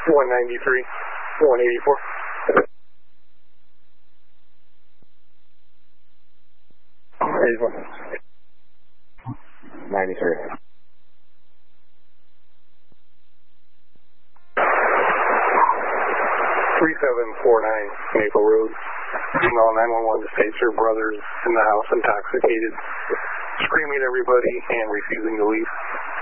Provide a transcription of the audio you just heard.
193, 184. 93. 3749 Maple Road. Email 911 states her brother's in the house intoxicated, screaming at everybody and refusing to leave.